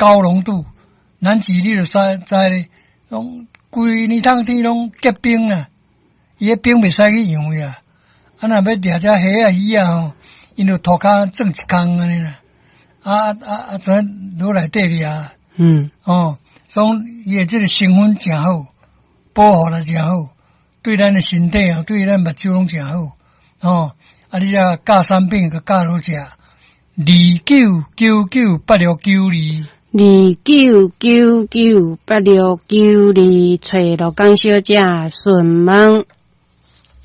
高浓度，咱饲你就知咧，拢规年冬天拢结冰啦，伊个冰袂使去用个啦。啊，若要掠只虾啊鱼啊吼，因就涂骹种一空安尼啦。落内底掠。所以伊个即个成分诚好，保护得诚好，对咱的身体啊，对咱目睭拢诚好。你只教产品个教好食 29998692，29998692，找罗江小姐询问。